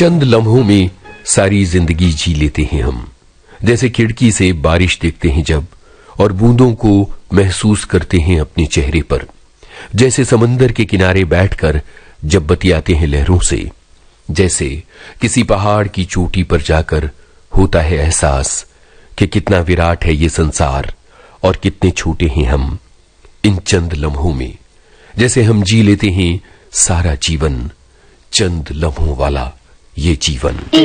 चंद लम्हों में सारी जिंदगी जी लेते हैं हम, जैसे खिड़की से बारिश देखते हैं जब और बूंदों को महसूस करते हैं अपने चेहरे पर, जैसे समंदर के किनारे बैठकर जब बतियाते हैं लहरों से, जैसे किसी पहाड़ की चोटी पर जाकर होता है एहसास कि कितना विराट है ये संसार और कितने छोटे हैं हम इन चंद लम्हों में, जैसे हम जी लेते हैं सारा जीवन, चंद लम्हों वाला ये जीवन।